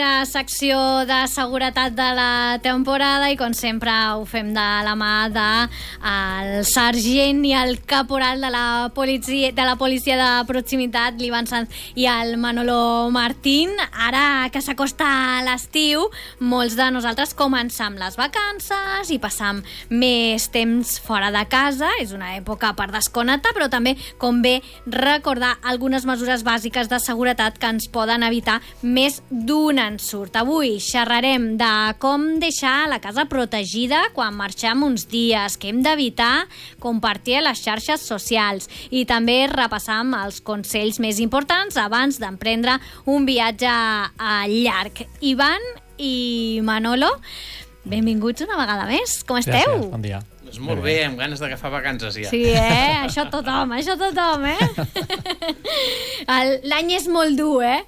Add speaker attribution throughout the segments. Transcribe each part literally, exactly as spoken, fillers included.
Speaker 1: La secció de seguretat de la temporada i com sempre ho fem de la mà del sergent i el caporal de la policia de la policia de proximitat, l'Ivan Sanz i el Manolo Martín. Ara que s'acosta l'estiu, molts de nosaltres començam les vacances i passam més temps fora de casa. És una època per desconnectar, però també convé recordar algunes mesures bàsiques de seguretat que ens poden evitar més d'un ensurt. Avui xerrarem de com deixar la casa protegida quan marxem uns dies, que hem d'evitar compartir a les xarxes socials, i també repassam els consells més importants abans d'emprendre un viatge llarg. Ivan i Manolo, benvinguts una vegada més. Com esteu?
Speaker 2: Gràcies, bon dia.
Speaker 3: Doncs molt bé, amb ganes d'agafar vacances ja.
Speaker 1: Sí, eh? Això tothom, això tothom, eh? L'any és molt dur, eh?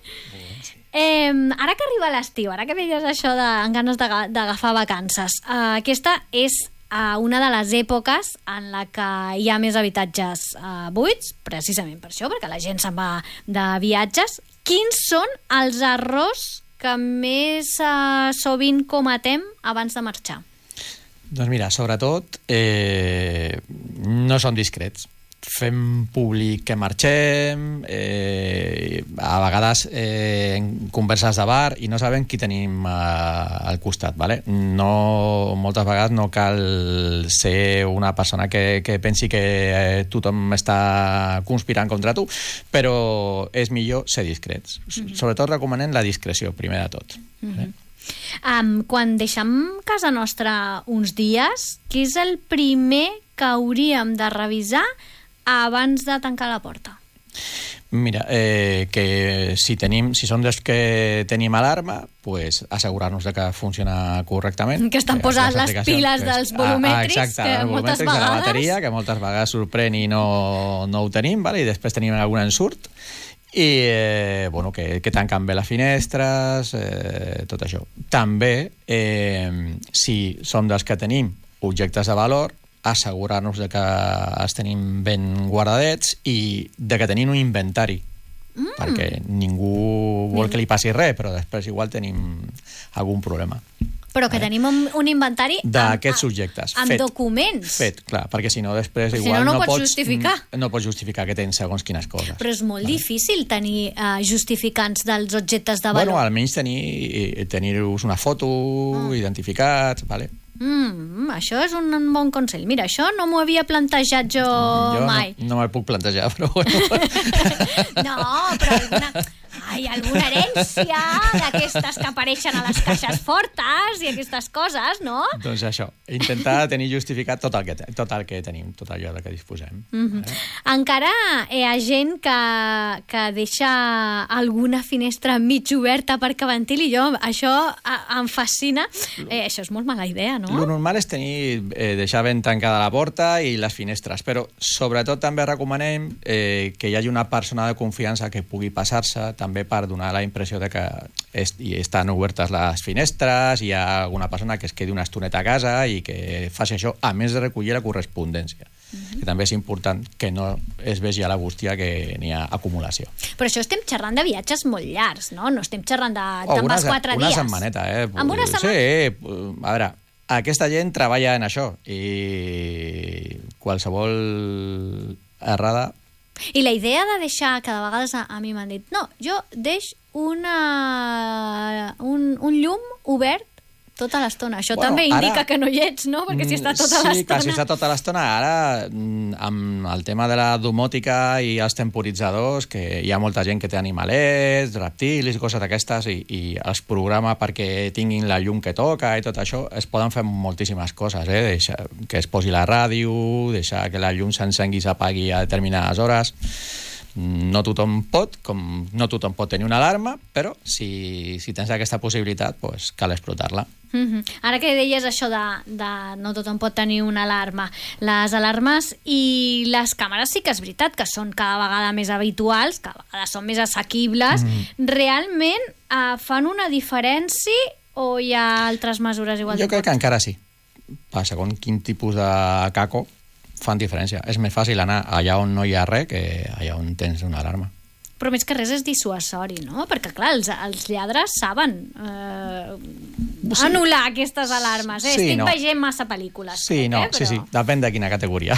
Speaker 1: Eh, ara que arriba l'estiu, ara que deies això de amb ganes d'agafar vacances, uh, aquesta és uh, una de les èpoques en la que hi ha més habitatges uh, buits, precisament per això, perquè la gent se'n va de viatges. Quins són els errors que més uh, sovint cometem abans de marxar?
Speaker 2: Doncs mira, sobretot eh, no són discrets. Fem públic que marxem, eh, a vegades eh, en converses de bar i no sabem qui tenim eh, al costat, ¿vale? No, moltes vegades no cal ser una persona que, que pensi que eh, tothom està conspirant contra tu, però és millor ser discrets. Mm-hmm. Sobretot recomanem la discreció, primer de tot. Mm-hmm. eh?
Speaker 1: Um, quan deixem casa nostra uns dies, què és el primer que hauríem de revisar abans de tancar la porta?
Speaker 2: Mira, eh, que si tenim, si som dels que tenim alarma, pues assegurar-nos de que funciona correctament.
Speaker 1: Que estan posant les piles dels volumètrics,
Speaker 2: ah, exacte,
Speaker 1: que
Speaker 2: els
Speaker 1: moltes
Speaker 2: volumètrics
Speaker 1: vegades...
Speaker 2: de la bateria, que moltes vegades sorprèn i no, no ho tenim, vale? I després tenim algun ensurt. I, eh, bueno, que, que tanquen bé les finestres, eh, tot això. També, eh, si som dels que tenim objectes de valor, assegurar-nos de que els tenim ben guardadets i de que tenim un inventari, mm. perquè ningú vol que li passi res, però després igual tenim algun problema.
Speaker 1: Però que tenim un, un inventari
Speaker 2: d'aquests subjectes
Speaker 1: amb
Speaker 2: fet,
Speaker 1: documents.
Speaker 2: Fet, clar, perquè si no després
Speaker 1: si
Speaker 2: igual
Speaker 1: no, no,
Speaker 2: no
Speaker 1: pots
Speaker 2: pots
Speaker 1: justificar.
Speaker 2: No pots justificar que tens segons quines coses.
Speaker 1: Però és molt vale. difícil tenir uh, justificants dels objectes de valor.
Speaker 2: Bueno, almenys tenir, tenir-vos una foto, mm. identificats, vale?
Speaker 1: Mm, això és un bon consell. Mira, això no m'ho havia plantejat jo,
Speaker 2: jo
Speaker 1: mai.
Speaker 2: No, no m'ho puc plantejar, però bueno.
Speaker 1: No, però alguna... Ai, alguna herència d'aquestes que apareixen a les caixes fortes i aquestes coses, no?
Speaker 2: Doncs això, intentar tenir justificat tot el que, tot el que tenim, tot allò de què disposem.
Speaker 1: Mm-hmm. eh? Encara hi ha gent que, que deixa alguna finestra mig oberta perquè ventili. Jo, això em fascina. Eh, això és molt mala idea, no?
Speaker 2: Lo normal és tenir, eh, deixar ben tancada la porta i les finestres, però sobretot també recomanem eh, que hi hagi una persona de confiança que pugui passar-se, també per donar la impressió de que est estan obertes les finestres, hi ha alguna persona que es quedi una estoneta a casa i que faci això, a més de recollir la correspondència. Mm-hmm. Que també és important que no es vegi a la bústia que n'hi ha acumulació.
Speaker 1: Però això estem xerrant de viatges molt llargs, no? No estem xerrant de
Speaker 2: oh,
Speaker 1: te'n vas quatre
Speaker 2: una
Speaker 1: dies.
Speaker 2: Una setmaneta, eh?
Speaker 1: Amb una setmana?
Speaker 2: Sí, a veure, aquesta gent treballa en això i qualsevol errada...
Speaker 1: I la idea de deixar, que de vegades a, a mi m'han dit, no, jo deix una, un, un llum obert tota l'estona. Això bueno, també indica ara, que no hi ets, no? Perquè si està tota
Speaker 2: sí,
Speaker 1: l'estona...
Speaker 2: Sí, que si està tota l'estona. Ara, amb el tema de la domòtica i els temporitzadors, que hi ha molta gent que té animalets, reptilis i coses d'aquestes, i, i els programa perquè tinguin la llum que toca i tot això, es poden fer moltíssimes coses, eh? Deixar que es posi la ràdio, deixar que la llum s'encengui i s'apagui a determinades hores... No tothom pot, com no tothom pot tenir una alarma, però si, si tens aquesta possibilitat, pues, cal explotar-la.
Speaker 1: Mm-hmm. Ara que deies això de, de no tothom pot tenir una alarma, les alarmes i les càmeres sí que és veritat que són cada vegada més habituals, cada vegada són més assequibles. Mm. Realment eh, fan una diferència o hi ha altres mesures igual?
Speaker 2: Jo crec que encara sí. Per segons quin tipus de caco fan diferència. És més fàcil anar allà on no hi ha res que allà on tens una alarma.
Speaker 1: Però més que res és dissuasori, no? Perquè, clar, els, els lladres saben eh, sí. anul·lar aquestes alarmes. Eh?
Speaker 2: Sí,
Speaker 1: Estic
Speaker 2: no.
Speaker 1: veient massa pel·lícules.
Speaker 2: Sí,
Speaker 1: crec,
Speaker 2: no,
Speaker 1: eh? Però...
Speaker 2: sí, sí, depèn de quina categoria.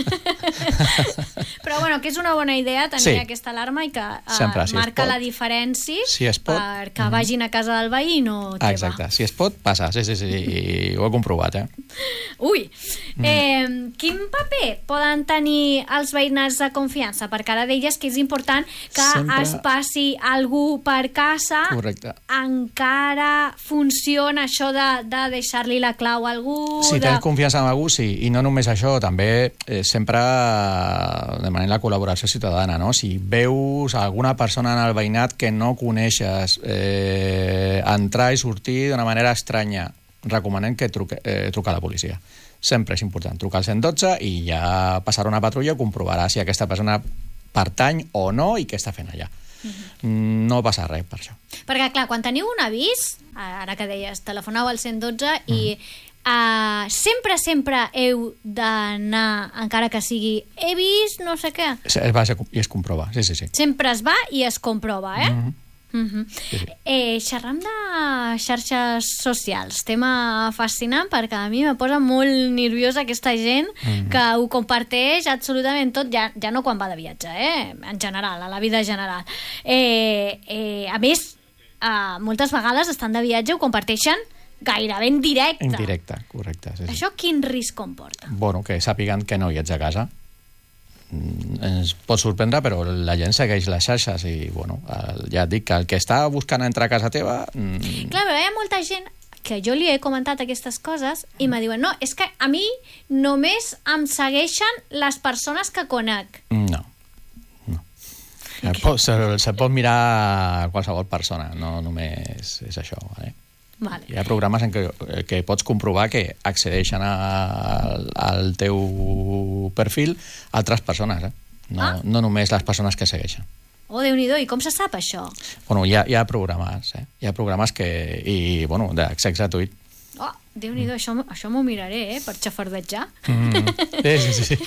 Speaker 1: Però, bueno, que és una bona idea tenir sí. aquesta alarma i que eh,
Speaker 2: Sempre, si
Speaker 1: marca la diferència
Speaker 2: si es pot.
Speaker 1: perquè mm-hmm. vagin a casa del veí i no teva.
Speaker 2: Exacte, si es pot, passa, sí, sí, sí, i ho he comprovat, eh?
Speaker 1: Ui, mm. eh, quin paper poden tenir els veïnats de confiança? Perquè ara deies que és important que Sempre... es passi algú per casa.
Speaker 2: Correcte.
Speaker 1: Encara funciona això de, de deixar-li la clau a algú?
Speaker 2: Si
Speaker 1: de...
Speaker 2: tens confiança en algú, sí, i no només això, també eh, sempre demanem la col·laboració ciutadana, no? Si veus alguna persona en el veïnat que no coneixes eh, entrar i sortir d'una manera estranya, recomanem que truque, eh, trucar a la policia. Sempre és important trucar al cent dotze i ja passarà una patrulla i comprovarà si aquesta persona pertany o no i què està fent allà. Uh-huh. No passa res per això.
Speaker 1: Perquè, clar, quan teniu un avís, ara que deies, telefoneu al cent dotze uh-huh. i uh, sempre, sempre heu d'anar, encara que sigui he vist no sé què.
Speaker 2: Es va i es comprova, sí, sí, sí.
Speaker 1: Sempre es va i es comprova, eh? Uh-huh. Uh-huh. Sí, sí. Eh, xerram de xarxes socials, tema fascinant perquè a mi me posa molt nerviosa aquesta gent uh-huh. que ho comparteix absolutament tot, ja, ja no quan va de viatge, eh? En general, a la vida general. Eh, eh, a més, eh, moltes vegades estan de viatge, ho comparteixen gairebé en directe.
Speaker 2: En directe, correcte. Sí, sí.
Speaker 1: Això quin risc comporta?
Speaker 2: Bueno, que sàpiguen que no hi ets a casa. Ens pot sorprendre, però la gent segueix les xarxes i, bueno, ja et dic que el que està buscant entrar a casa teva... Mm...
Speaker 1: Clar, però hi ha molta gent que jo li he comentat aquestes coses i mm. me diuen, no, és que a mi només em segueixen les persones que conec.
Speaker 2: No, no. Se pot, se, se pot mirar qualsevol persona, no només és això, vale?
Speaker 1: Vale.
Speaker 2: Hi ha programes en què, que pots comprovar que accedeixen a, al teu perfil altres persones, eh? No, ah. no només les persones que segueixen.
Speaker 1: Oh, Déu-n'hi-do, i com se sap això?
Speaker 2: Bueno, hi ha, hi ha programes, eh? Hi ha programes que... I, bueno, d'accés gratuït.
Speaker 1: Oh, Déu-n'hi-do, mm. això, això m'ho miraré, eh? Per xafardejar.
Speaker 2: Mm. Sí, sí, sí.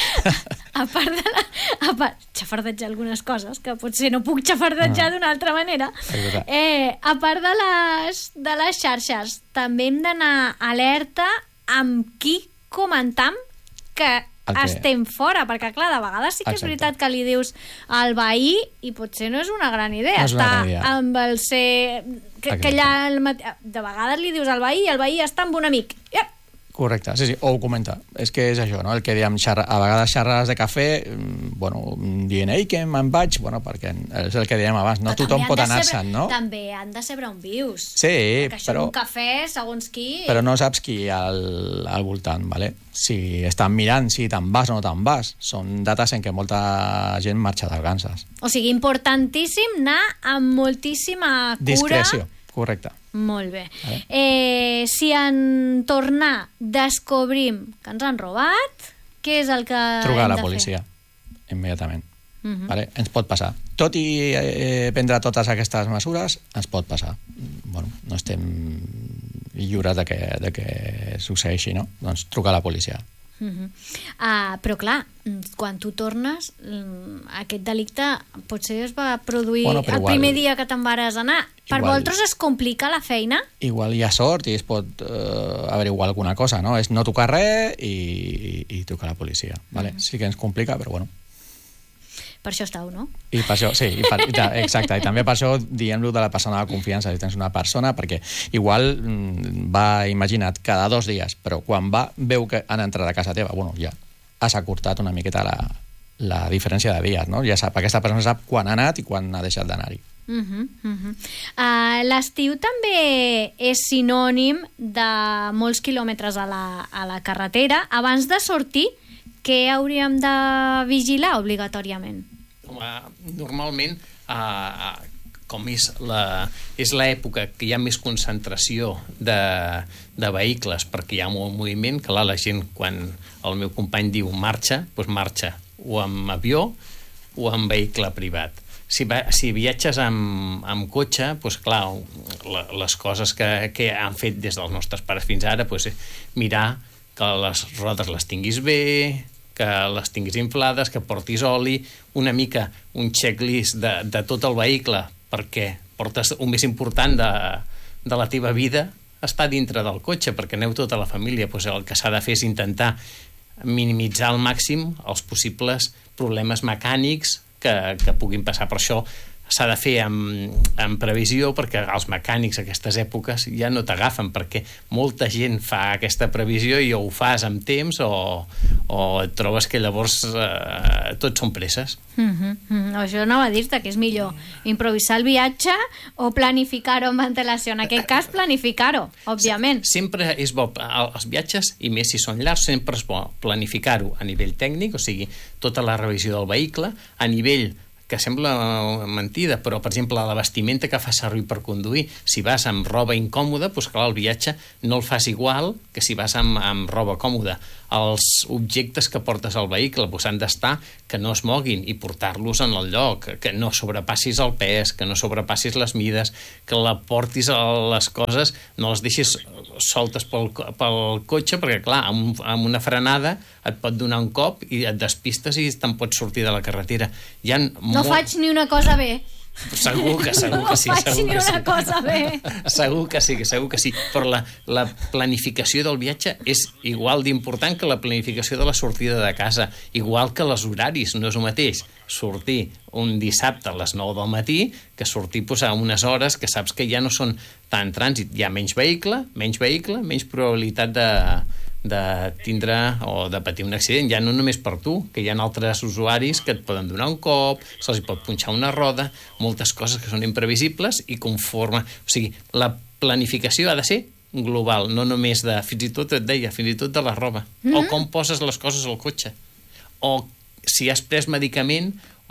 Speaker 1: A part de la... A part, xafardejar algunes coses, que potser no puc xafardejar mm. d'una altra manera. Eh, a part de les, de les xarxes, també hem d'anar alerta amb qui comentam que que... estem fora, perquè clar, de vegades sí que Exacte. És veritat que li dius al veí i potser no és una gran idea
Speaker 2: no
Speaker 1: estar
Speaker 2: gran idea.
Speaker 1: amb el ser que, que allà el mate... de vegades li dius al veí i el veí està amb un amic. Yep.
Speaker 2: Correcte, sí, sí, o ho comenta. És que és això, no? El que diem, xerra... a vegades xerrades de cafè, bueno, dient, ei, que me'n vaig, bueno, perquè és el que dèiem abans, no
Speaker 1: però
Speaker 2: tothom pot anar-se'n, no?
Speaker 1: També han de saber on vius.
Speaker 2: Sí,
Speaker 1: perquè això
Speaker 2: però...
Speaker 1: un cafè, segons qui...
Speaker 2: Però no saps qui hi ha al, al voltant, ¿vale? Si estan mirant si te'n vas o no te'n vas. Són dates en què molta gent marxa de vacances.
Speaker 1: O sigui, importantíssim anar amb moltíssima cura...
Speaker 2: Discreció, correcte.
Speaker 1: Molt bé. Eh, si en tornar descobrim que ens han robat, què és el que
Speaker 2: trucar
Speaker 1: hem
Speaker 2: a la
Speaker 1: de
Speaker 2: policia,
Speaker 1: fer?
Speaker 2: immediatament.
Speaker 1: Uh-huh.
Speaker 2: Vale? Ens pot passar. Tot i eh, prendre totes aquestes mesures, ens pot passar. Bueno, no estem lliures de que, de que succeeixi, no? Doncs trucar a la policia.
Speaker 1: Uh-huh. Uh, però clar, quan tu tornes aquest delicte potser es va produir bueno, el igual, primer dia que te'n vares anar. Per igual, vosaltres es complica la feina?
Speaker 2: Igual hi ha sort i es pot uh, averiguar alguna cosa, no? És no tocar res i, i, i trucar a la policia, vale? Uh-huh. Sí que ens complica, però bueno.
Speaker 1: Per això estàu, no?
Speaker 2: I per això, sí, i per, i ta, exacte, i també per això diem-lo de la persona de confiança, si tens una persona, perquè igual va, imagina't, cada dos dies, però quan va, veu que han entrat a casa teva, bueno, ja has acurtat una miqueta la, la diferència de dies, no? Ja sap, aquesta persona sap quan ha anat i quan ha deixat d'anar-hi.
Speaker 1: Uh-huh, uh-huh. Uh, l'estiu també és sinònim de molts quilòmetres a la, a la carretera. Abans de sortir, què hauríem de vigilar obligatòriament?
Speaker 3: Home, normalment, uh, com és la, és l'època que hi ha més concentració de, de vehicles perquè hi ha molt moviment, clar, la gent, quan el meu company diu marxa, doncs marxa o amb avió o amb vehicle privat. Si, va, si viatges amb, amb cotxe, doncs clar, la, les coses que, que han fet des dels nostres pares fins ara, doncs mirar que les rodes les tinguis bé, que les tinguis inflades, que portis oli, una mica un checklist de, de tot el vehicle, perquè portes un més important de, de la teva vida està dintre del cotxe, perquè aneu tota la família. Doncs el que s'ha de fer és intentar minimitzar al màxim els possibles problemes mecànics que, que puguin passar. Per això s'ha de fer amb, amb previsió, perquè els mecànics a aquestes èpoques ja no t'agafen, perquè molta gent fa aquesta previsió i o ho fas amb temps o, o et trobes que llavors eh, tots són presses.
Speaker 1: Mm-hmm. Mm-hmm. Això anava a dir-te que és millor improvisar el viatge o planificar-ho amb antelació. En aquest cas, planificar-ho, òbviament.
Speaker 3: Sempre és bo, els viatges, i més si són llargs, sempre és bo planificar-ho a nivell tècnic, o sigui, tota la revisió del vehicle, a nivell que sembla mentida, però, per exemple, la vestimenta que fas servir per conduir, si vas amb roba incòmoda, doncs clar, el viatge no el fas igual que si vas amb, amb roba còmoda. Els objectes que portes al vehicle doncs han d'estar que no es moguin i portar-los en el lloc, que no sobrepassis el pes, que no sobrepassis les mides, que la portis a les coses, no les deixis soltes pel, pel cotxe, perquè, clar, amb, amb una frenada et pot donar un cop i et despistes i te'n pots sortir de la carretera. Hi ha
Speaker 1: no molt... faig ni una cosa bé.
Speaker 3: Segur que, segur que sí.
Speaker 1: No faig
Speaker 3: segur
Speaker 1: ni
Speaker 3: que
Speaker 1: una
Speaker 3: sí.
Speaker 1: cosa bé.
Speaker 3: Segur que sí, segur que sí. Però la, la planificació del viatge és igual d'important que la planificació de la sortida de casa, igual que els horaris. No és el mateix sortir un dissabte a les nou del matí que sortir pues, a unes hores que saps que ja no són tant trànsit. Hi ha menys vehicle, menys vehicle, menys probabilitat de... de tindre o de patir un accident, ja no només per tu, que hi ha altres usuaris que et poden donar un cop, se'ls pot punxar una roda, moltes coses que són imprevisibles i conforme... O sigui, la planificació ha de ser global, no només de, fins i tot et deia, fins i tot de la roba, mm-hmm. o com poses les coses al cotxe, o si has pres medicament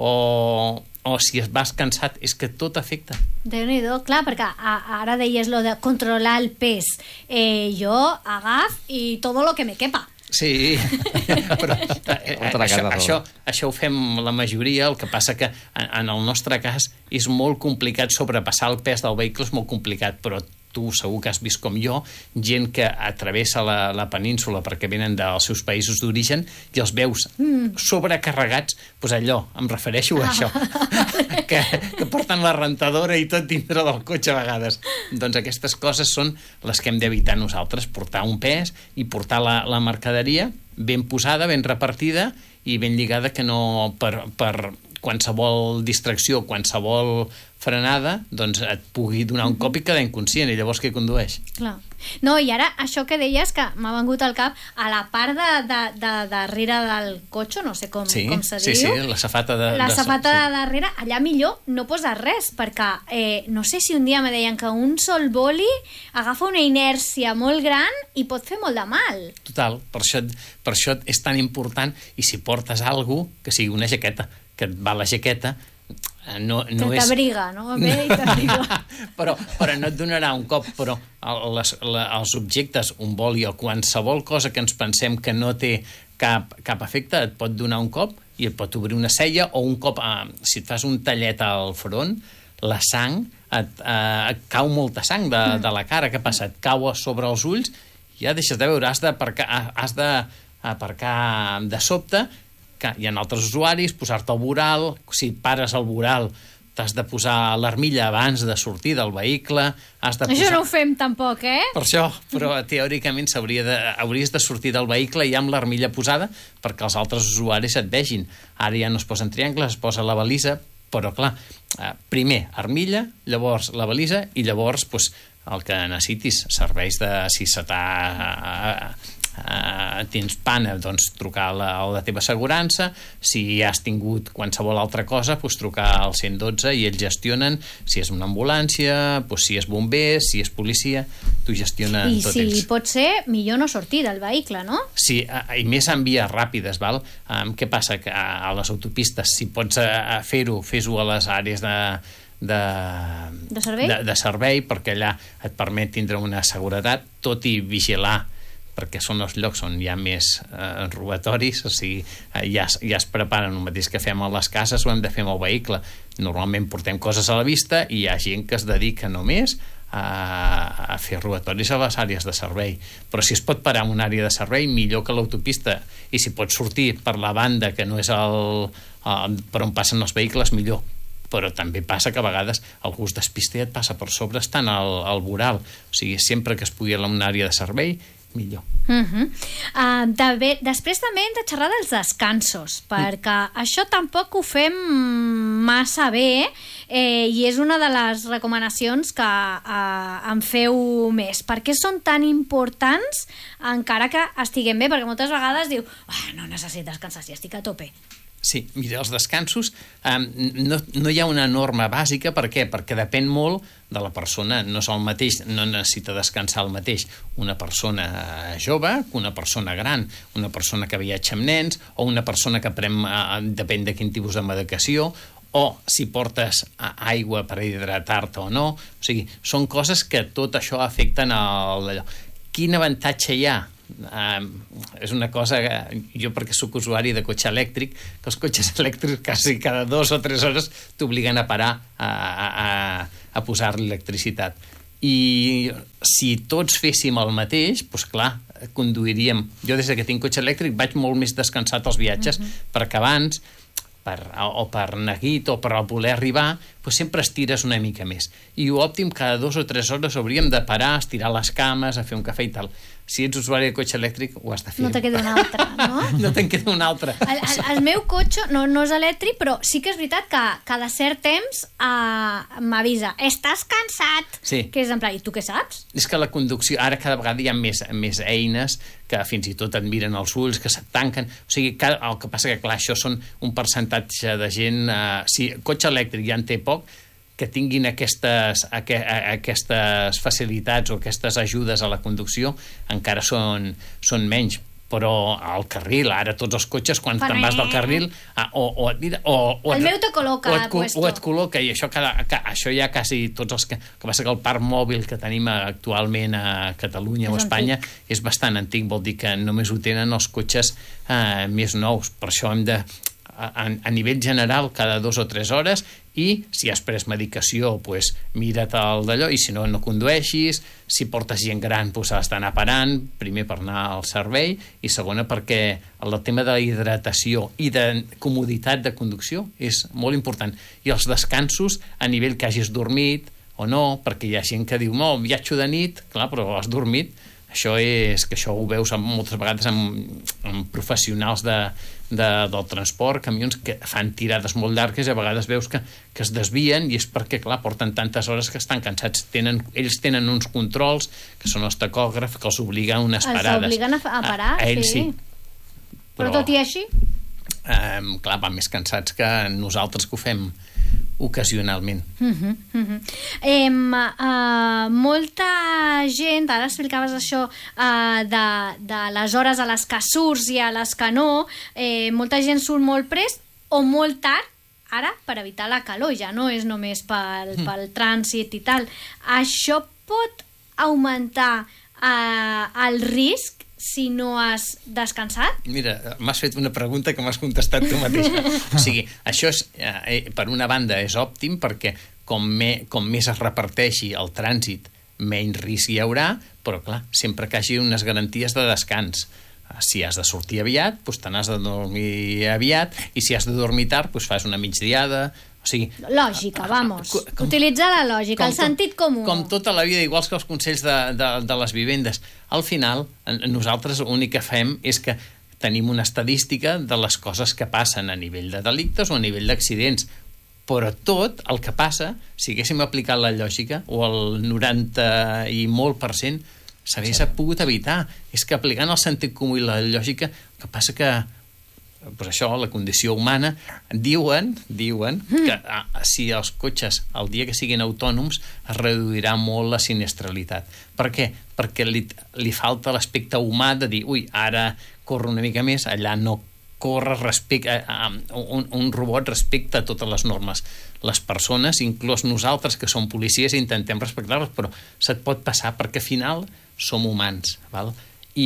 Speaker 3: o, o si es vas cansat, és que tot afecta.
Speaker 1: Déu-n'hi-do, clar, perquè a, ara deies lo de controlar el pes. Eh, jo agaf i tot lo que me quepa.
Speaker 3: Sí, però eh, això, això, això ho fem la majoria, el que passa que en, en el nostre cas és molt complicat sobrepassar el pes del vehicle, és molt complicat, però tu segur que has vist com jo, gent que atravessa la, la península perquè venen dels seus països d'origen i els veus mm. sobrecarregats, doncs allò, em refereixo a ah. això, que, que porten la rentadora i tot dintre del cotxe a vegades. Doncs aquestes coses són les que hem d'evitar nosaltres, portar un pes i portar la, la mercaderia ben posada, ben repartida i ben lligada, que no per, per qualsevol distracció, qualsevol frenada, doncs et pugui donar un cop i quedar inconscient, i llavors què condueix?
Speaker 1: Clar. No, i ara això que deies, que m'ha vengut al cap, a la part de, de, de darrere del cotxe, no sé com,
Speaker 3: sí,
Speaker 1: com se
Speaker 3: sí,
Speaker 1: diu.
Speaker 3: Sí, sí, la safata de...
Speaker 1: La
Speaker 3: de,
Speaker 1: safata
Speaker 3: sí.
Speaker 1: de darrere, allà millor no posar res, perquè eh, no sé si un dia me deien que un sol boli agafa una inèrcia molt gran i pot fer molt de mal.
Speaker 3: Total, per això, per això és tan important, i si portes alguna cosa, que sigui una jaqueta, que et va la jaqueta, no, no
Speaker 1: que
Speaker 3: és...
Speaker 1: t'abriga, no? Bé, i t'abriga.
Speaker 3: però, però no et donarà un cop, però les, les, els objectes, un boli o qualsevol cosa que ens pensem que no té cap, cap efecte, et pot donar un cop i et pot obrir una cella, o un cop, eh, si et fas un tallet al front, la sang, et, eh, et cau molta sang de, mm. de la cara. Què passa? Et cau sobre els ulls, ja deixes de veure, has d'aparcar, has d'aparcar de sobte. Hi ha altres usuaris, posar-te el voral, si pares el voral t'has de posar l'armilla abans de sortir del vehicle, has de posar...
Speaker 1: Això no ho fem tampoc, eh?
Speaker 3: Per això, però teòricament s'hauria de, hauries de sortir del vehicle ja amb l'armilla posada perquè els altres usuaris et vegin. Ara ja no es posen triangles, es posa la balisa, però clar, primer armilla, llavors la balisa i llavors pues, el que necessitis, serveis de si se t'ha... Uh, tens pana, doncs trucar a la, a la teva assegurança, si has tingut qualsevol altra cosa, doncs trucar al cent dotze i ells gestionen, si és una ambulància, doncs si és bombers, si és policia, tu gestionen
Speaker 1: I
Speaker 3: tot
Speaker 1: si
Speaker 3: ells.
Speaker 1: pot ser, millor no sortir del vehicle, no?
Speaker 3: Sí, uh, i més en vies ràpides, val? Um, què passa? Que a, a les autopistes, si pots uh, fer-ho, fes-ho a les àrees de De,
Speaker 1: de, servei?
Speaker 3: De, de servei, perquè allà et permet tindre una seguretat, tot i vigilar, perquè són els llocs on hi ha més eh, robatoris, o sigui, eh, ja, ja es preparen el mateix que fem a les cases, ho hem de fer amb el vehicle. Normalment portem coses a la vista i hi ha gent que es dedica només a, a a fer robatoris a les àrees de servei, però si es pot parar en una àrea de servei, millor que l'autopista, i si pot sortir per la banda que no és el, el, per on passen els vehicles, millor. Però també passa que a vegades algú es despista i et passa per sobre estant al, al voral, o sigui, sempre que es pugui anar a una àrea de servei, millor.
Speaker 1: Uh -huh. uh, de, després també hem de xerrar dels descansos, perquè mm. això tampoc ho fem massa bé, eh, i és una de les recomanacions que uh, en feu més. Per què són tan importants encara que estiguem bé? Perquè moltes vegades diu, oh, no necessito descansar si estic a tope.
Speaker 3: Sí, mira, els descansos, eh, no, no hi ha una norma bàsica. Per què? Perquè depèn molt de la persona. No és el mateix, no necessita descansar el mateix una persona jove que una persona gran, una persona que viatja amb nens, o una persona que pren, eh, depèn de quin tipus de medicació, o si portes aigua per hidratar-te o no. O sigui, són coses que tot això afecten el... Quin avantatge hi ha? Uh, és una cosa que jo, perquè sóc usuari de cotxe elèctric, que els cotxes elèctrics quasi cada dos o tres hores t'obliguen a parar a, a, a posar-li electricitat, i si tots féssim el mateix, doncs clar, conduiríem. Jo des que tinc cotxe elèctric vaig molt més descansat als viatges, mm-hmm. perquè abans per, o per neguit o per voler arribar, doncs sempre estires una mica més, i òptim, cada dos o tres hores hauríem de parar, estirar les cames, a fer un cafè i tal. Si ets usuari de cotxe elèctric, ho has de fer.
Speaker 1: No te queda un altre, no?
Speaker 3: No te'n queda un altre.
Speaker 1: El, el, el meu cotxe no, no és elèctric, però sí que és veritat que cada cert temps uh, m'avisa, estàs cansat,
Speaker 3: sí.
Speaker 1: Que és en plan, i tu què saps?
Speaker 3: És que la conducció, ara cada vegada hi ha més, més eines que fins i tot et miren els ulls, que se't tanquen, o sigui, cada, el que passa que clar, això són un percentatge de gent, uh, si cotxe elèctric ja en té poc, que tinguin aquestes, aqu aquestes facilitats o aquestes ajudes a la conducció encara són, són menys. Però al carril, ara tots els cotxes, quan te'n vas del carril, o, o, o, o
Speaker 1: el meu te col·loca
Speaker 3: o et, o et col·loca, i això, cada, això ja quasi tots els que... que passa que el parc mòbil que tenim actualment a Catalunya o a Espanya és bastant antic, vol dir que només ho tenen els cotxes eh, més nous. Per això hem de... A, a nivell general, cada dos o tres hores, i si has pres medicació, pues, mira't el d'allò, i si no, no condueixis. Si portes gent gran, pues, has d'anar parant, primer per anar al servei, i segona perquè el tema de la hidratació i de comoditat de conducció és molt important. I els descansos, a nivell que hagis dormit o no, perquè hi ha gent que diu, no, viatjo de nit, clar, però has dormit. Això és que això ho veus moltes vegades amb, amb professionals de, de, del transport, camions que fan tirades molt llargues, i a vegades veus que, que es desvien, i és perquè, clar, porten tantes hores que estan cansats. Tenen, ells tenen uns controls, que són els tacògrafs, que els obliguen a unes parades.
Speaker 1: Els obliguen a, a parar,
Speaker 3: a, a ells,
Speaker 1: sí.
Speaker 3: sí.
Speaker 1: Però, Però tot i així?
Speaker 3: Eh, clar, van més cansats que nosaltres, que ho fem ocasionalment.
Speaker 1: Uh -huh, uh -huh. Eh, uh, molta gent, ara explicaves això uh, de, de les hores a les que surts i a les que no, eh, molta gent surt molt prest o molt tard, ara per evitar la calor, ja no és només pel, mm. pel trànsit i tal. Això pot augmentar uh, el risc si no has descansat?
Speaker 3: Mira, m'has fet una pregunta que m'has contestat tu mateixa. O sigui, això és, eh, per una banda és òptim, perquè com, me, com més es reparteixi el trànsit, menys risc hi haurà, però clar, sempre que hagi unes garanties de descans. Si has de sortir aviat, doncs te n'has de dormir aviat, i si has de dormir tard, doncs fas una migdiada. O sigui,
Speaker 1: lògica, vamos. Com, utilitzar la lògica, el sentit comú.
Speaker 3: Com tota la vida, igual que els consells de, de, de les vivendes. Al final, nosaltres l'únic que fem és que tenim una estadística de les coses que passen a nivell de delictes o a nivell d'accidents. Però tot el que passa, si haguéssim aplicat la lògica, o el noranta i molt per cent, s'hagués pogut evitar. És que aplicant el sentit comú i la lògica, el que passa que pues això, la condició humana, diuen, diuen que ah, si els cotxes el dia que siguin autònoms es reduirà molt la sinistralitat. Per què? Perquè li, li falta l'aspecte humà de dir, ui, ara corre una mica més, allà no corre respecte a, a, un, un robot respecta a totes les normes. Les persones, inclús nosaltres que som policies, intentem respectar-les, però se't pot passar perquè al final som humans, val?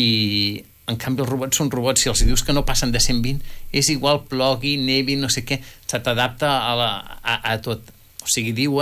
Speaker 3: I en canvi els robots són robots, si els dius que no passen de cent vint, és igual, plogui, nevi, no sé què, se t'adapta a, la, a, a tot. O sigui, diuen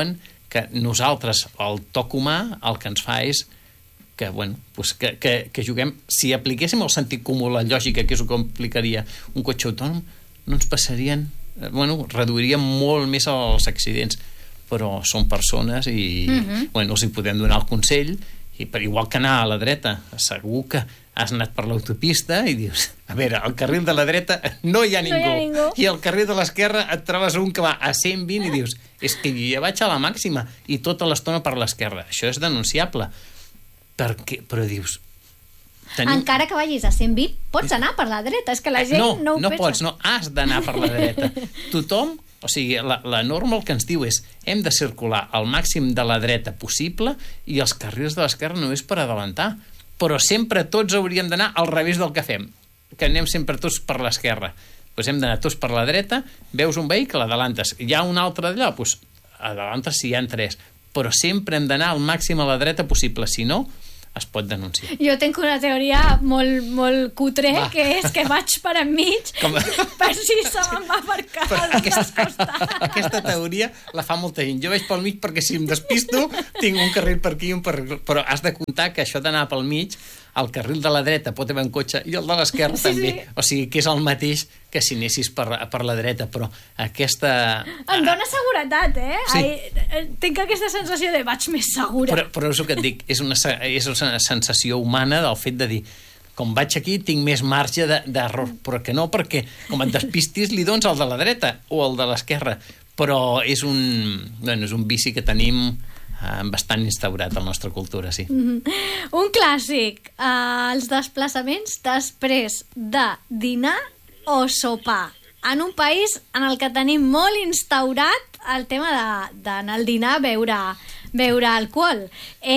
Speaker 3: que nosaltres, el toc humà, el que ens fa és que, bueno, pues que, que, que juguem... Si apliquéssim el sentit comú, la lògica, que és el que implicaria un cotxe autònom, no ens passarien... Bueno, reduiríem molt més els accidents, però són persones i, uh-huh. bueno, els hi podem donar el consell, i per igual que anar a la dreta, segur que has anat per l'autopista i dius, a veure, al carril de la dreta no hi ha ningú,
Speaker 1: no hi ha ningú.
Speaker 3: I al carril de l'esquerra et trobes un que va a cent vint i dius, és que jo ja vaig a la màxima i tota l'estona per l'esquerra. Això és denunciable. Perquè, però dius...
Speaker 1: Tenim... Encara que vagis a cent vint, pots anar per la dreta. És que la gent
Speaker 3: no,
Speaker 1: no ho
Speaker 3: no
Speaker 1: pensa.
Speaker 3: pots, no, has d'anar per la dreta. Tothom, o sigui, la, la norma el que ens diu és hem de circular al màxim de la dreta possible i els carrils de l'esquerra només per adelantar. Però sempre tots hauríem d'anar al revés del que fem, que anem sempre tots per l'esquerra. Doncs hem d'anar tots per la dreta, veus un vehicle, adelantes. Hi ha un altre d'allò, doncs adelantes si hi ha tres. Però sempre hem d'anar al màxim a la dreta possible, si no, es pot denunciar.
Speaker 1: Jo tinc una teoria molt, molt cutre, va. Que és que vaig per enmig Com... per si se me'n va aparcar
Speaker 3: aquesta, aquesta teoria la fa molta gent. Jo vaig pel mig perquè si em despisto tinc un carril per aquí, un per... però has de comptar que això d'anar pel mig, el carril de la dreta pot haver un cotxe i el de l'esquerra sí, també. Sí. O sigui, que és el mateix que si anessis per, per la dreta, però aquesta...
Speaker 1: Em dona seguretat, eh?
Speaker 3: Sí.
Speaker 1: Ai, tinc aquesta sensació de vaig més segura.
Speaker 3: Però, però és el que et dic, és una, és una sensació humana del fet de dir com vaig aquí tinc més marge d'error, però que no, perquè com et despistis li dones el de la dreta o el de l'esquerra, però és un, bueno, és un vici que tenim bastant instaurat a la nostra cultura, sí.
Speaker 1: Mm-hmm. Un clàssic, uh, els desplaçaments després de dinar o sopar. En un país en el que tenim molt instaurat el tema d'anar al dinar a beure, beure alcohol.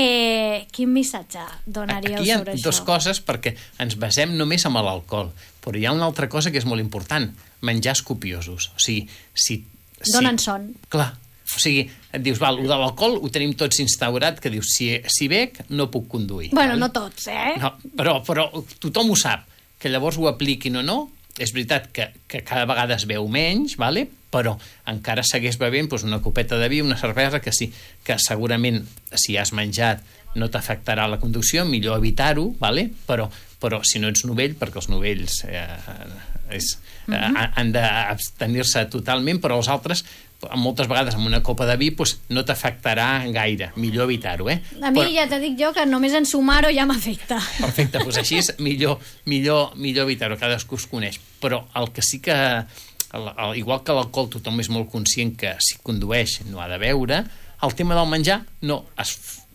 Speaker 1: Eh, quin missatge donaríeu
Speaker 3: sobre això?
Speaker 1: Aquí hi ha
Speaker 3: dues coses, perquè ens basem només en l'alcohol, però hi ha una altra cosa que és molt important, menjars copiosos. O sigui, si...
Speaker 1: Donen
Speaker 3: si,
Speaker 1: son.
Speaker 3: Clar. O sigui, et dius, val, de l'alcohol ho tenim tots instaurat, que dius, si, si bec, no puc conduir.
Speaker 1: Bueno,
Speaker 3: val?
Speaker 1: no tots, eh?
Speaker 3: No, però, però tothom ho sap, que llavors ho apliquin o no. És veritat que, que cada vegada es veu menys, vale? Però encara segueix bevent doncs, una copeta de vi, una cervesa, que sí, que segurament si has menjat no t'afectarà la conducció, millor evitar-ho, vale? però, però si no ets novell, perquè els novells eh, és, eh, uh-huh. han d'abstenir-se totalment, però els altres moltes vegades amb una copa de vi pues, no t'afectarà gaire, millor evitar-ho, eh?
Speaker 1: A mi
Speaker 3: però...
Speaker 1: ja t'he dit jo que només en sumar-ho ja m'afecta.
Speaker 3: Perfecte, doncs així és millor, millor, millor evitar-ho, cadascú es coneix, però el que sí que el, el, igual que l'alcohol tothom és molt conscient que si condueix no ha de beure, el tema del menjar no, es,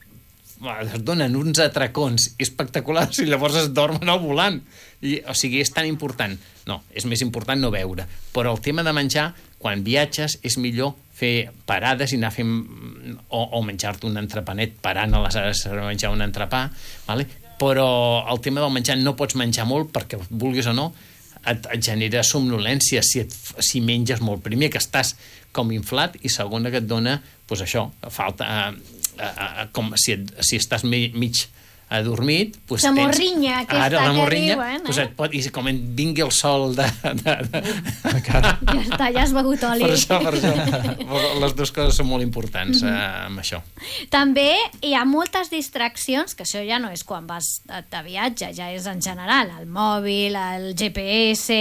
Speaker 3: es donen uns atracons espectaculars i llavors es dormen al volant. I, o sigui, és tan important. No, és més important no beure. Però el tema de menjar, quan viatges, és millor fer parades i anar fent... o, o menjar-te un entrepanet parant a les hores de menjar un entrepà, vale? Però el tema del menjar no pots menjar molt perquè, vulguis o no, et, et genera somnolència si, et, si menges molt. Primer, que estàs com inflat, i segona, que et dona, doncs això, falta... Eh, eh, eh, com si, et, si estàs mi, mig adormit, doncs
Speaker 1: la morrinya,
Speaker 3: tens,
Speaker 1: aquesta
Speaker 3: ara, la morrinya,
Speaker 1: que diuen, eh?
Speaker 3: doncs et pot, i com en vingui el sol de... de, de, de
Speaker 1: ja està, ja has begut oli.
Speaker 3: Per això, per això. Les dues coses són molt importants mm-hmm. eh, amb això.
Speaker 1: També hi ha moltes distraccions, que això ja no és quan vas de viatge, ja és en general, el mòbil, el G P S,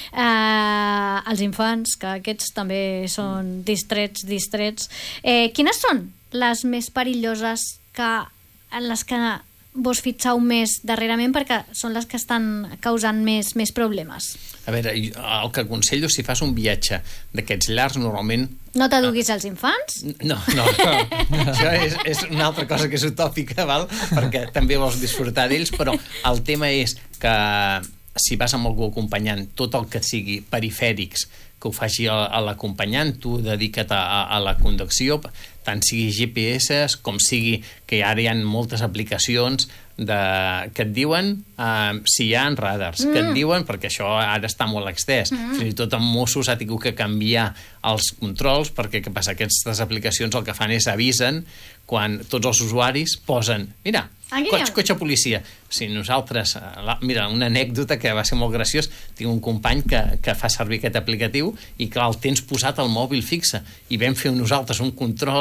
Speaker 1: eh, els infants, que aquests també són distrets, distrets. Eh, quines són les més perilloses que, en les que vos fixeu més darrerament perquè són les que estan causant més, més problemes?
Speaker 3: A veure, el que aconsello, si fas un viatge d'aquests llargs, normalment...
Speaker 1: No t'aduguis als infants?
Speaker 3: No, no, no. Això és, és una altra cosa que és utòpica, val? Perquè també vols disfrutar d'ells, però el tema és que si vas amb algú acompanyant, tot el que sigui perifèrics, que ho faci a, a l'acompanyant, tu dedica't a, a, a la conducció, tant sigui G P S com sigui que ara hi ha moltes aplicacions de, que et diuen uh, si hi ha radars, mm. que et diuen, perquè això ara està molt extès, mm. fins i tot amb Mossos ha tingut que canviar els controls, perquè què passa? Aquestes aplicacions el que fan és avisen quan tots els usuaris posen, mira, cotxe, cotxe policia. Si nosaltres, la, mira, una anècdota que va ser molt graciós, tinc un company que, que fa servir aquest aplicatiu i que el tens posat al mòbil fixe, i vam fer nosaltres un control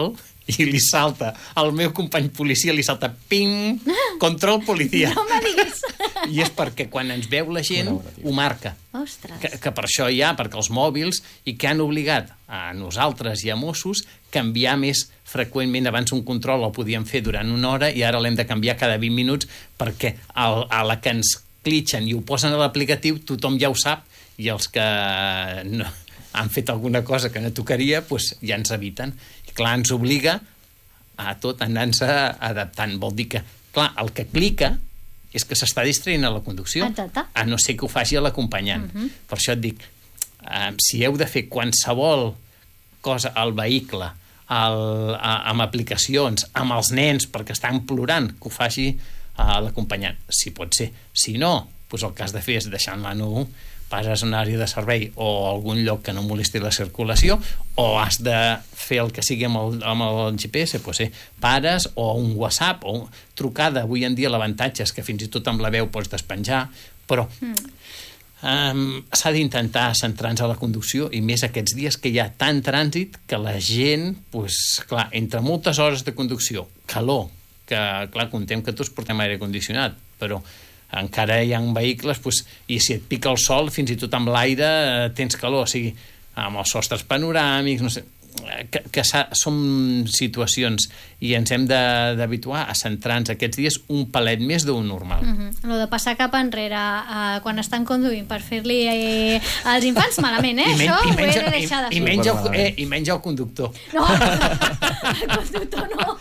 Speaker 3: i li salta, al meu company policia li salta, ping, control policia.
Speaker 1: No me diguis.
Speaker 3: I és perquè quan ens veu la gent ho marca.
Speaker 1: Ostres.
Speaker 3: Que, que per això hi ha, perquè els mòbils, i que han obligat a nosaltres i a Mossos canviar més freqüentment. Abans un control el podíem fer durant una hora i ara l'hem de canviar cada vint minuts perquè al, a la que ens clitxen i ho posen a l'aplicatiu tothom ja ho sap i els que no, han fet alguna cosa que no tocaria doncs ja ens eviten. I clar, ens obliga a tot anar-se adaptant. Vol dir que, clar, el que clica és que s'està distraient a la conducció.
Speaker 1: Exacte.
Speaker 3: A no ser que ho faci a l'acompanyant. Uh -huh. Per això et dic, eh, si heu de fer qualsevol cosa al vehicle, al, a, amb aplicacions, amb els nens, perquè estan plorant, que ho faci a l'acompanyant. Si pot ser. Si no, doncs el que has de fer és deixar en l'A N U, passes a una àrea de servei o a algun lloc que no molesti la circulació, o has de fer el que sigui amb el, amb el G P S, doncs sí, pares, o un WhatsApp, o trucada. Avui en dia l'avantatge és que fins i tot amb la veu pots despenjar, però mm. um, s'ha d'intentar centrar-nos a la conducció, i més aquests dies que hi ha tant trànsit que la gent, doncs, clar, entre moltes hores de conducció, calor, que, clar, contem que tots portem aire condicionat, però encara hi ha vehicles, doncs, i si et pica el sol, fins i tot amb l'aire tens calor, o sigui, amb els sostres panoràmics, no sé, que, que són situacions i ens hem d'habituar a centrar-nos aquests dies un palet més d'un normal.
Speaker 1: Uh -huh. Lo de passar cap enrere uh, quan estan conduint per fer-li eh, als infants, malament, eh?
Speaker 3: I men,
Speaker 1: Això
Speaker 3: i menja,
Speaker 1: ho he de deixar de fer.
Speaker 3: I, i, menja el, eh, I menja el conductor.
Speaker 1: No, el conductor no.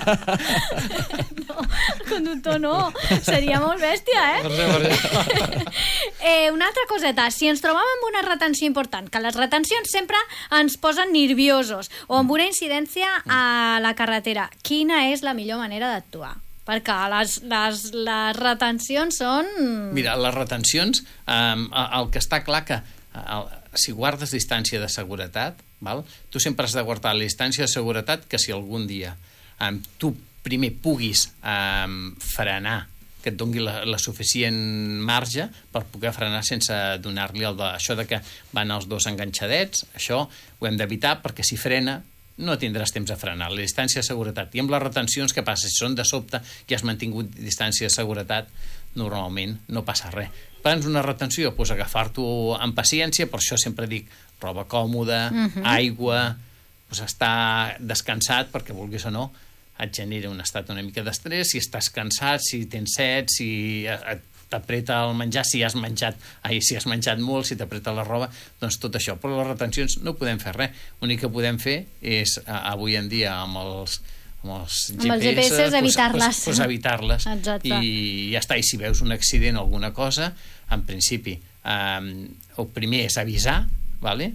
Speaker 1: No, el conductor no. Seria molt bèstia, eh? eh una altra coseta, si ens trobem amb una retenció important, que les retencions sempre ens posen nerviosos, o amb una incidència a la carretera, quina és la millor manera d'actuar? Perquè les, les, les retencions són...
Speaker 3: Mira, les retencions, eh, el que està clar que el, si guardes distància de seguretat, val? Tu sempre has de guardar la distància de seguretat que si algun dia eh, tu primer puguis eh, frenar, que et doni la, la suficient marge per poder frenar sense donar-li el de, això de que van els dos enganxadets, això ho hem d'evitar perquè si frena no tindràs temps de frenar, la distància de seguretat. I amb les retencions, què passa? Si són de sobte i has mantingut distància de seguretat, normalment no passa res. Prens una retenció, doncs agafar-t'ho amb paciència, per això sempre dic roba còmoda, uh-huh. aigua, doncs estar descansat, perquè vulguis o no, et genera un estat una mica d'estrès, si estàs cansat, si tens set, si t'apreta el menjar, si has menjat ai, si has menjat molt, si t'apreta la roba, doncs tot això. Però les retencions no podem fer res. L'únic que podem fer és, avui en dia, amb els, amb els G P S,
Speaker 1: amb els G P S evitar-les.
Speaker 3: Pues, pues evitar-les.
Speaker 1: Exacte.
Speaker 3: I ja està. I si veus un accident o alguna cosa, en principi, eh, el primer és avisar, ¿vale?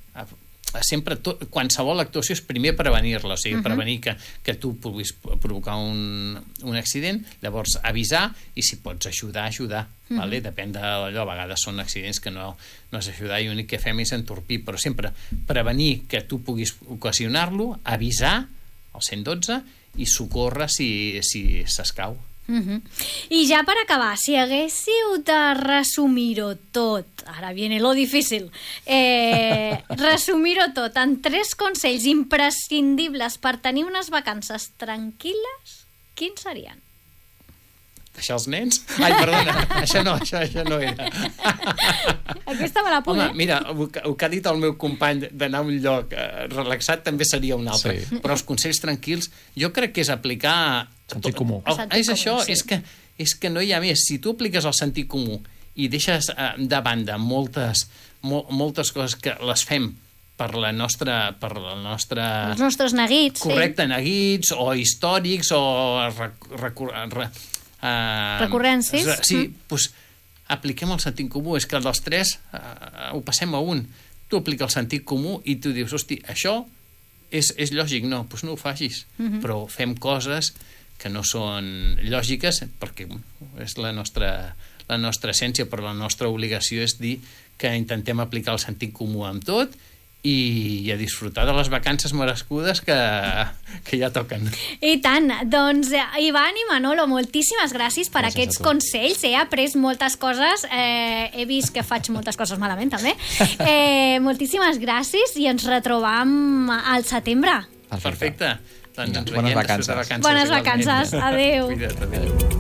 Speaker 3: Sempre, tot, qualsevol actuació és primer prevenir-la, o sigui, uh-huh. prevenir que, que tu puguis provocar un, un accident, llavors avisar, i si pots ajudar, ajudar, uh-huh. vale? Depèn d'allò, a vegades són accidents que no, no és ajudar i l'únic que fem és entorpir, però sempre prevenir que tu puguis ocasionar-lo, avisar al cent dotze i socórrer si, si s'escau.
Speaker 1: Uh-huh. I ja per acabar, si haguéssiu de resumir-ho tot, ara viene lo difícil, eh, resumir-ho tot en tres consells imprescindibles per tenir unes vacances tranquil·les, quins serien?
Speaker 3: Deixar els nens? Ai, perdona, això no, això, això no era.
Speaker 1: Aquesta me la puc,
Speaker 3: Home,
Speaker 1: eh?
Speaker 3: mira, el que, el que ha dit el meu company d'anar a un lloc eh, relaxat també seria un altre. Sí. Però els consells tranquils, jo crec que és aplicar...
Speaker 2: Sentit comú.
Speaker 3: El,
Speaker 1: sentit
Speaker 3: és
Speaker 1: comú,
Speaker 3: això,
Speaker 1: sí.
Speaker 3: és, que, és que no hi ha més. Si tu apliques el sentit comú i deixes eh, de banda moltes, mol, moltes coses que les fem per la nostra... Per la nostra
Speaker 1: els nostres neguits,
Speaker 3: correcte,
Speaker 1: sí.
Speaker 3: neguits, o històrics, o... Rec, rec, rec, Uh,
Speaker 1: recurrències.
Speaker 3: Sí, mm. doncs apliquem el sentit comú. És que dels tres uh, ho passem a un. Tu aplica el sentit comú i tu dius, hosti, això és, és lògic. No, doncs no ho facis. Mm-hmm. Però fem coses que no són lògiques perquè és la nostra, la nostra essència, però la nostra obligació és dir que intentem aplicar el sentit comú amb tot i a disfrutar de les vacances merescudes que, que ja toquen.
Speaker 1: I tant. Doncs, Ivan i Manolo, moltíssimes gràcies per gràcies aquests consells. He après moltes coses. Eh, he vist que faig moltes coses malament, també. Eh, moltíssimes gràcies i ens retrobam al setembre.
Speaker 3: Perfecte. Doncs ens
Speaker 2: Bones
Speaker 3: veiem
Speaker 2: vacances.
Speaker 3: després de vacances.
Speaker 1: Bones
Speaker 3: igualment.
Speaker 1: vacances. Adéu.
Speaker 3: Cuida't, adéu.